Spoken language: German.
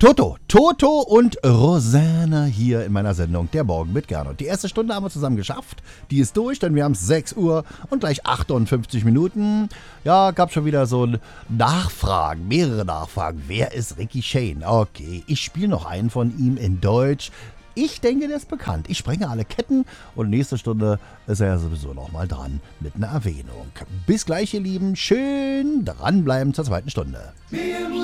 Toto und Rosanna hier in meiner Sendung Der Morgen mit Gernot. Die erste Stunde haben wir zusammen geschafft. Die ist durch, denn wir haben 6 Uhr und gleich 58 Minuten. Ja, gab schon wieder so Nachfragen, mehrere Nachfragen. Wer ist Ricky Shane? Okay, ich spiele noch einen von ihm in Deutsch. Ich denke, der ist bekannt. Ich sprenge alle Ketten und nächste Stunde ist er ja sowieso nochmal dran mit einer Erwähnung. Bis gleich, ihr Lieben. Schön dranbleiben zur zweiten Stunde.